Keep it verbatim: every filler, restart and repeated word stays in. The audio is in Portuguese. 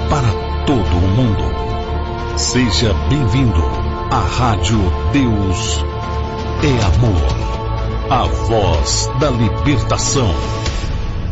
para todo o mundo. Seja bem-vindo à Rádio Deus é Amor, a voz da libertação.